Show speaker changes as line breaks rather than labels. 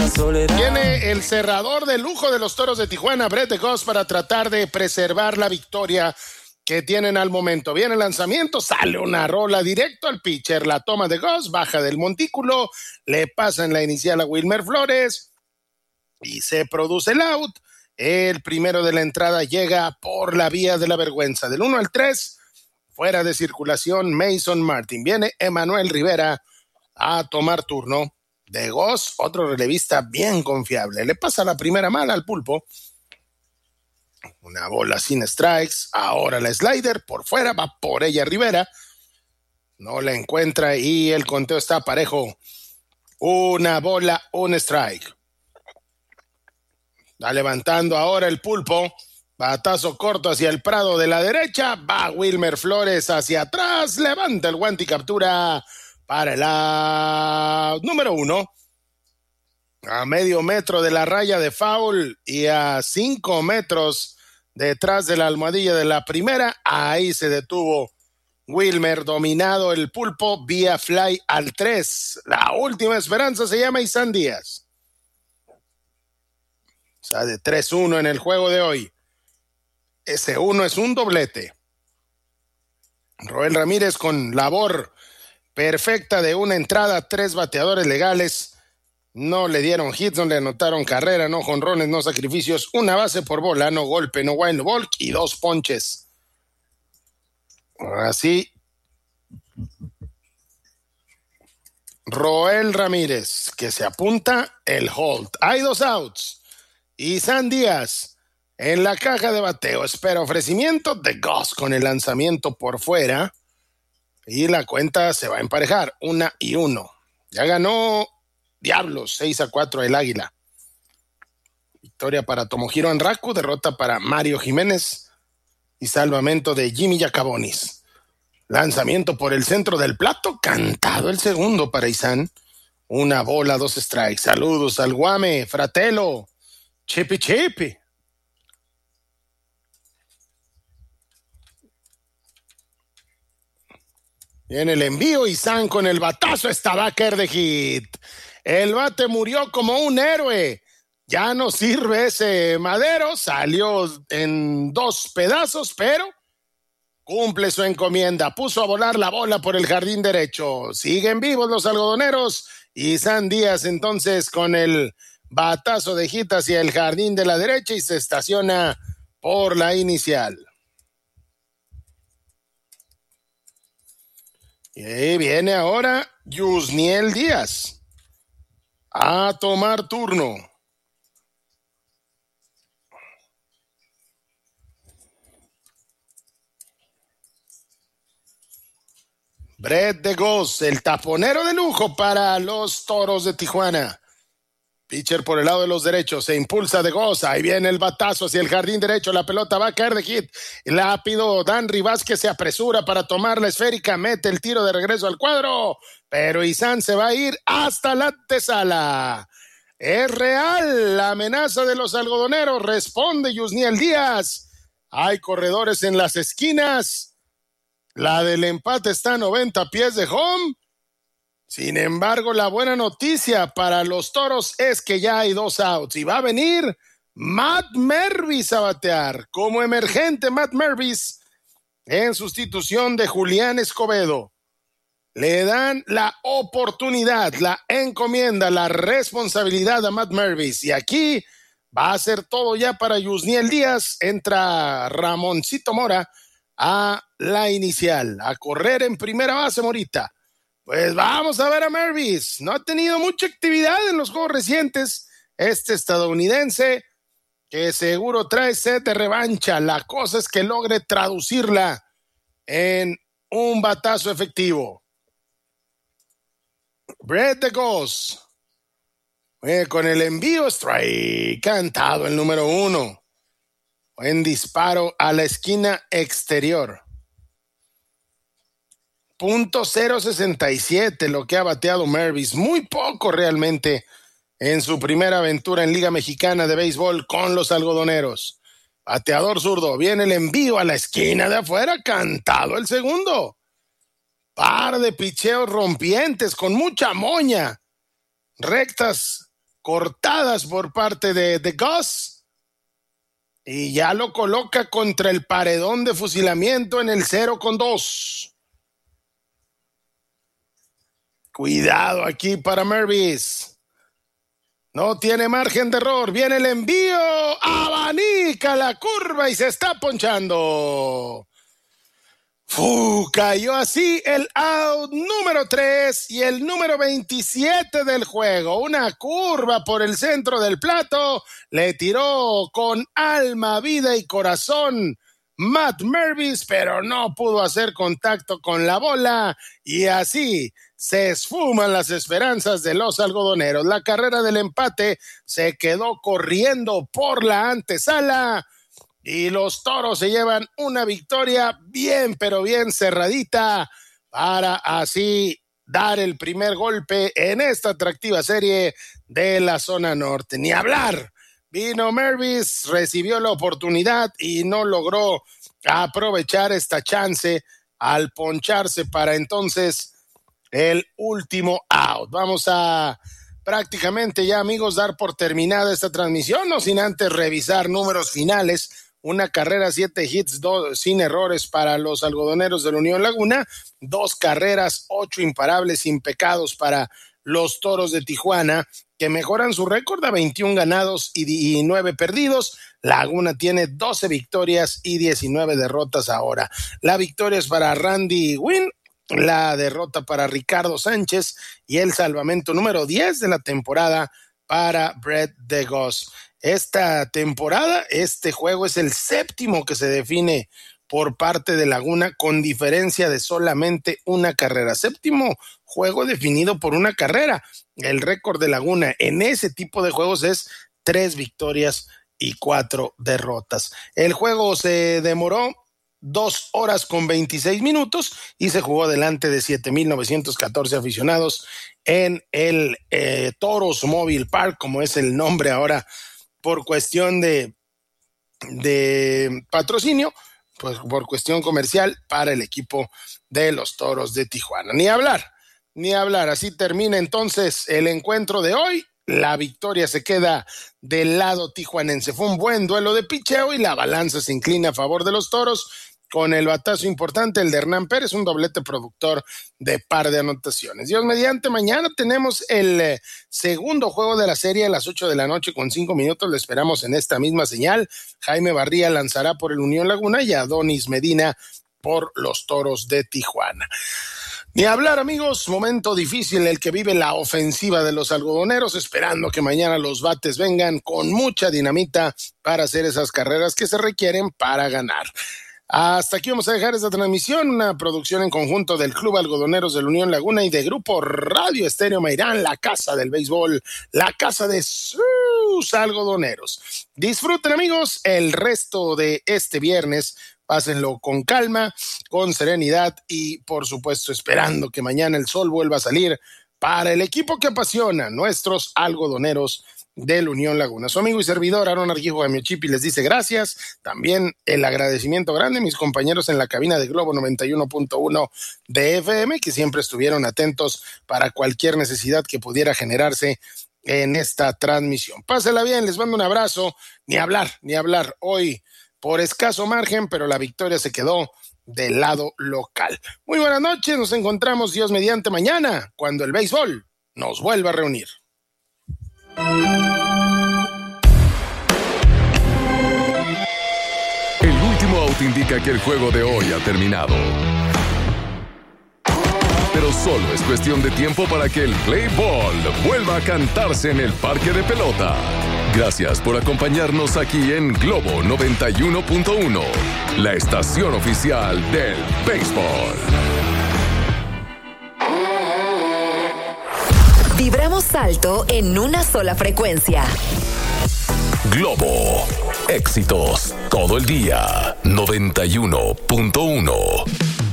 Tiene el cerrador de lujo de los Toros de Tijuana, Brett DeGoss, para tratar de preservar la victoria que tienen al momento. Viene el lanzamiento, sale una rola directo al pitcher, la toma DeGoss, baja del montículo, le pasa en la inicial a Wilmer Flores y se produce el out. El primero de la entrada llega por la vía de la vergüenza. Del 1 al 3, fuera de circulación, Mason Martin. Viene Emanuel Rivera a tomar turno. DeGoss, otro relevista bien confiable. Le pasa la primera mala al pulpo. Una bola sin strikes. Ahora la slider por fuera, va por ella Rivera. No la encuentra y el conteo está parejo. Una bola, un strike. Va levantando ahora el pulpo. Batazo corto hacia el prado de la derecha. Va Wilmer Flores hacia atrás. Levanta el guante y captura para el out número 1. A medio metro de la raya de foul y a 5 metros detrás de la almohadilla de la primera. Ahí se detuvo Wilmer, dominado el pulpo vía fly al 3. La última esperanza se llama Isan Díaz. O sea, de 3-1 en el juego de hoy. Ese 1 es un doblete. Roel Ramírez con labor perfecta de una entrada, 3 bateadores legales. No le dieron hits, no le anotaron carrera, no jonrones, no sacrificios. Una base por bola, no golpe, no wild ball y 2 ponches. Así. Roel Ramírez, que se apunta el hold. Hay 2 outs. Isan Díaz en la caja de bateo. Espera ofrecimiento. DeGoss con el lanzamiento por fuera. Y la cuenta se va a emparejar. 1-1. Ya ganó Diablos 6-4 el Águila. Victoria para Tomohiro Anraku. Derrota para Mario Jiménez. Y salvamento de Jimmy Yacabonis. Lanzamiento por el centro del plato. Cantado el segundo para Isan. Una bola, 2 strikes. Saludos al Guame, Fratelo. Chipi Chipi. Viene el envío, Isan con el batazo, estaba a caer de hit. El bate murió como un héroe. Ya no sirve ese madero, salió en 2 pedazos, pero cumple su encomienda. Puso a volar la bola por el jardín derecho. Siguen vivos los algodoneros. Isan Díaz entonces con el batazo de hit hacia el jardín de la derecha y se estaciona por la inicial. Y ahí viene ahora Yusniel Díaz a tomar turno. Brett DeGoss, el taponero de lujo para los Toros de Tijuana. Pitcher por el lado de los derechos, se impulsa DeGoss, ahí viene el batazo hacia el jardín derecho, la pelota va a caer de hit, lápido, Danry Vázquez se apresura para tomar la esférica, mete el tiro de regreso al cuadro, pero Isan se va a ir hasta la antesala. Es real la amenaza de los algodoneros, responde Yusniel Díaz, hay corredores en las esquinas, la del empate está a 90 pies de home. Sin embargo, la buena noticia para los Toros es que ya hay 2 outs y va a venir Matt Mervis a batear como emergente. Matt Mervis en sustitución de Julián Escobedo. Le dan la oportunidad, la encomienda, la responsabilidad a Matt Mervis y aquí va a ser todo ya para Yusniel Díaz. Entra Ramoncito Mora a la inicial, a correr en primera base Morita. Pues vamos a ver a Mervis. No ha tenido mucha actividad en los juegos recientes. Este estadounidense que seguro trae sed de revancha. La cosa es que logre traducirla en un batazo efectivo. Brett DeGoss con el envío strike. Cantado el número 1. Buen disparo a la esquina exterior. .067 lo que ha bateado Mervis, muy poco realmente en su primera aventura en Liga Mexicana de Béisbol con los algodoneros. Bateador zurdo, viene el envío a la esquina de afuera, cantado el segundo. Par de picheos rompientes con mucha moña, rectas cortadas por parte de Gus y ya lo coloca contra el paredón de fusilamiento en el 0-2. Cuidado aquí para Mervis. No tiene margen de error. Viene el envío. Abanica la curva y se está ponchando. Cayó así el out número 3 y el número 27 del juego. Una curva por el centro del plato. Le tiró con alma, vida y corazón Matt Mervis, pero no pudo hacer contacto con la bola y así se esfuman las esperanzas de los algodoneros. La carrera del empate se quedó corriendo por la antesala y los Toros se llevan una victoria bien, pero bien cerradita para así dar el primer golpe en esta atractiva serie de la zona norte. Ni hablar. Vino Mervis, recibió la oportunidad y no logró aprovechar esta chance al poncharse para entonces el último out. Vamos a prácticamente ya, amigos, dar por terminada esta transmisión, no sin antes revisar números finales. Una carrera, 7 hits, 2 sin errores para los algodoneros de la Unión Laguna, 2 carreras, 8 imparables, impecados para los Toros de Tijuana, que mejoran su récord a 21 ganados y 9 perdidos. Laguna tiene 12 victorias y 19 derrotas ahora. La victoria es para Randy Winn, la derrota para Ricardo Sánchez y el salvamento número 10 de la temporada para Brett DeGoss. Esta temporada, este juego es el 7º que se define por parte de Laguna con diferencia de solamente una carrera. 7º juego definido por una carrera. El récord de Laguna en ese tipo de juegos es 3 victorias y 4 derrotas. El juego se demoró 2 horas con 26 minutos y se jugó delante de 7,914 aficionados en el Toros Mobile Park, como es el nombre ahora por cuestión de patrocinio, pues por cuestión comercial para el equipo de los Toros de Tijuana. Ni hablar. Así termina entonces el encuentro de hoy. La victoria se queda del lado tijuanense. Fue un buen duelo de picheo y la balanza se inclina a favor de los Toros con el batazo importante, el de Hernán Pérez, un doblete productor de par de anotaciones. Dios mediante, mañana tenemos el segundo juego de la serie a las 8 de la noche con 5 minutos. Lo esperamos en esta misma señal. Jaime Barría lanzará por el Unión Laguna y Adonis Medina por los Toros de Tijuana. Ni hablar, amigos, momento difícil el que vive la ofensiva de los algodoneros, esperando que mañana los bates vengan con mucha dinamita para hacer esas carreras que se requieren para ganar. Hasta aquí vamos a dejar esta transmisión, una producción en conjunto del Club Algodoneros de la Unión Laguna y de Grupo Radio Estéreo Mairán, la casa del béisbol, la casa de sus algodoneros. Disfruten, amigos, el resto de este viernes. Pásenlo con calma, con serenidad y, por supuesto, esperando que mañana el sol vuelva a salir para el equipo que apasiona, nuestros algodoneros de la Unión Laguna. Su amigo y servidor, Aaron Argijo Gamiochipi, les dice gracias. También el agradecimiento grande a mis compañeros en la cabina de Globo 91.1 de FM, que siempre estuvieron atentos para cualquier necesidad que pudiera generarse en esta transmisión. Pásela bien, les mando un abrazo. Ni hablar. Hoy, por escaso margen, pero la victoria se quedó del lado local. Muy buenas noches, nos encontramos Dios mediante mañana, cuando el béisbol nos vuelva a reunir.
El último out indica que el juego de hoy ha terminado. Pero solo es cuestión de tiempo para que el play ball vuelva a cantarse en el parque de pelota. Gracias por acompañarnos aquí en Globo 91.1, la estación oficial del béisbol.
Vibramos alto en una sola frecuencia.
Globo, éxitos todo el día, 91.1.